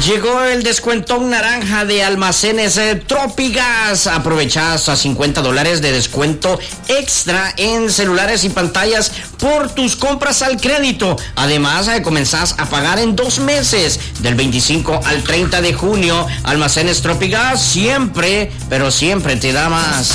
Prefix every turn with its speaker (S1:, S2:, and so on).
S1: Llegó el descuentón naranja de Almacenes Tropigas. Aprovecha hasta $50 de descuento extra en celulares y pantallas por tus compras al crédito. Además, comenzás a pagar en 2 meses, del 25 al 30 de junio. Almacenes Tropigas siempre, pero siempre te da más.